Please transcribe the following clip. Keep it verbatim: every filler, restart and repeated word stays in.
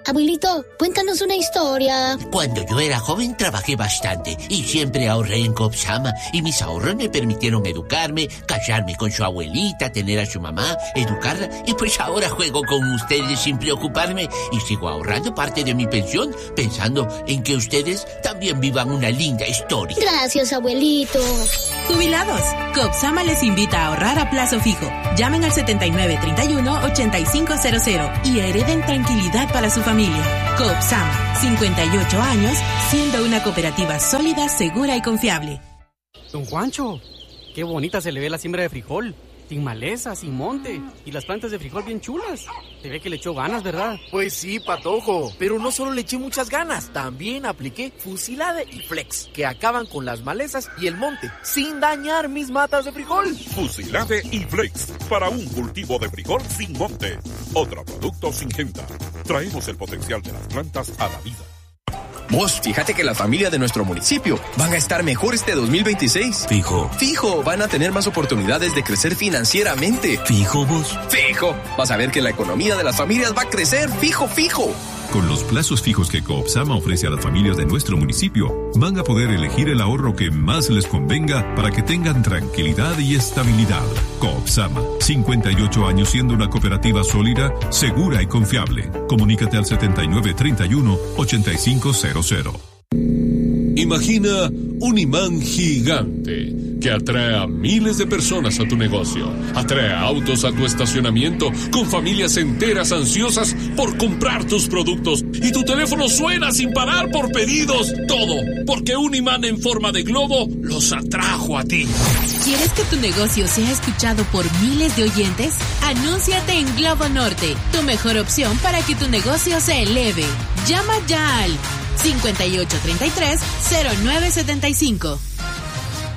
Abuelito, cuéntanos una historia. Cuando yo era joven trabajé bastante y siempre ahorré en Copsama y mis ahorros me permitieron educarme, casarme con su abuelita, tener a su mamá, educarla y pues ahora juego con ustedes sin preocuparme y sigo ahorrando parte de mi pensión pensando en que ustedes también vivan una linda historia. Gracias, abuelito. Jubilados, Copsama les invita a ahorrar a plazo fijo. Llamen al setenta y nueve, treinta y uno, ochenta y cinco cero cero y hereden tranquilidad para su familia. Copsama, cincuenta y ocho años, siendo una cooperativa sólida, segura y confiable. Don Juancho, qué bonita se le ve la siembra de frijol. Sin maleza, sin monte. Y las plantas de frijol bien chulas. Se ve que le echó ganas, ¿verdad? Pues sí, Patojo. Pero no solo le eché muchas ganas. También apliqué Fusilade y Flex, que acaban con las malezas y el monte, sin dañar mis matas de frijol. Fusilade y Flex, para un cultivo de frijol sin monte. Otro producto Syngenta. Traemos el potencial de las plantas a la vida. Vos, fíjate que la familia de nuestro municipio van a estar mejor este dos mil veintiséis. Fijo. Fijo, van a tener más oportunidades de crecer financieramente. Fijo, vos. Fijo, vas a ver que la economía de las familias va a crecer. Fijo, fijo. Con los plazos fijos que Copsama ofrece a las familias de nuestro municipio, van a poder elegir el ahorro que más les convenga para que tengan tranquilidad y estabilidad. Copsama, cincuenta y ocho años siendo una cooperativa sólida, segura y confiable. Comunícate al setenta y nueve, treinta y uno, ochenta y cinco cero cero. Imagina un imán gigante que atrae a miles de personas a tu negocio, atrae autos a tu estacionamiento con familias enteras ansiosas por comprar tus productos y tu teléfono suena sin parar por pedidos. Todo porque un imán en forma de globo los atrajo a ti. ¿Quieres que tu negocio sea escuchado por miles de oyentes? Anúnciate en Globo Norte, tu mejor opción para que tu negocio se eleve. Llama ya al cincuenta y ocho, treinta y tres, cero nueve setenta y cinco.